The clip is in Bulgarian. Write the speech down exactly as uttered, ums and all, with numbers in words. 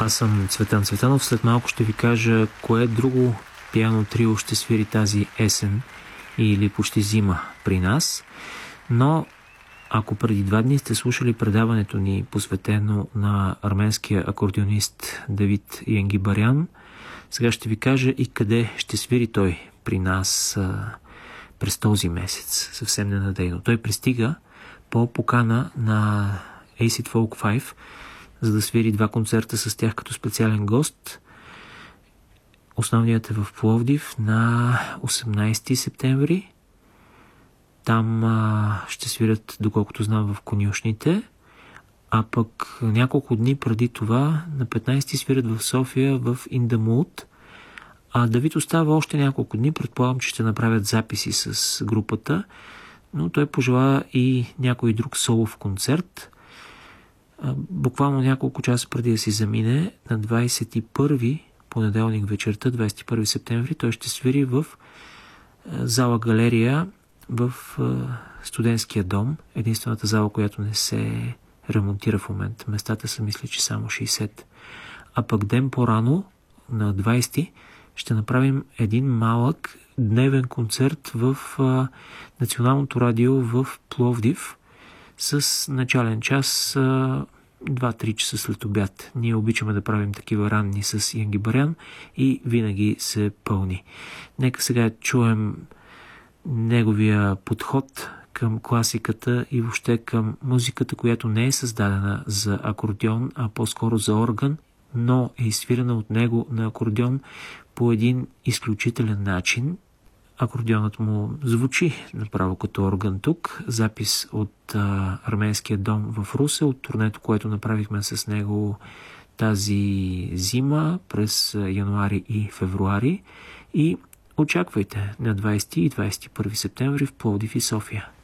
Аз съм Цветан Цветанов. След малко ще ви кажа кое друго пиано трио ще свири тази есен или почти зима при нас. Но ако преди два дни сте слушали предаването ни, посветено на арменския акордеонист Давид Янгибарян, сега ще ви кажа и къде ще свири той при нас а, през този месец, съвсем ненадейно. Той пристига по покана на Acid Folk пет, за да свири два концерта с тях като специален гост. Основният е в Пловдив на осемнайсети септември. Там а, ще свирят, доколкото знам, в конюшните. А пък няколко дни преди това, на петнайсети свирят в София в In the Mood. А Давид остава още няколко дни. Предполагам, че ще направят записи с групата. Но той пожела и някой друг солов концерт. Буквално няколко часа преди да си замине, на двайсет и първи понеделник вечерта, двайсет и първи септември, той ще свири в зала галерия в студентския дом. Единствената зала, която не се ремонтира в момента. Местата са, мисля, че само шейсет. А пък ден по-рано, на двайсети, ще направим един малък дневен концерт в а, Националното радио в Пловдив с начален час а, два-три часа след обяд. Ние обичаме да правим такива ранни с Янгибарян и винаги се пълни. Нека сега чуем неговия подход към класиката и въобще към музиката, която не е създадена за акордеон, а по-скоро за орган, но е изсвирена от него на акордеон по един изключителен начин. Акордеонът му звучи направо като орган тук. Запис от а, Арменския дом в Русе, от турнето, което направихме с него тази зима през януари и февруари. И очаквайте на двайсети и двайсет и първи септември в Пловдив и София.